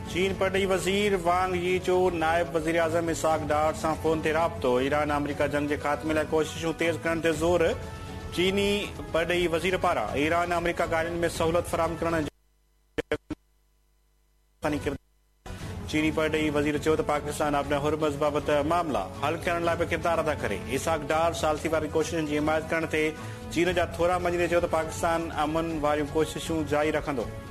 चीन परॾेही वज़ीर वांग यी जो नायब वज़ीर आज़म इसाक डार सां फ़ोन ते राब्तो। ईरान अमरीका जंग जे ख़ात्मे लाइ कोशिशूं तेज़ करण ते ज़ोर। चीनी परॾेही वज़ीर पारां ईरान अमरीका ॻाल्हियुनि में सहूलियत फराहम करण चीनी परॾेही वज़ीर चयो त पाकिस्तान अपने हुरमज़ बाबति मामला हल करण लाइ बि किरदारु अदा करे। इसाक डार सालसी वारी कोशिशुनि जी हिमायत करण ते चीन जा थोरा मञींदे चयो त पाकिस्तान अमन वारियूं कोशिशूं जारी रखंदो।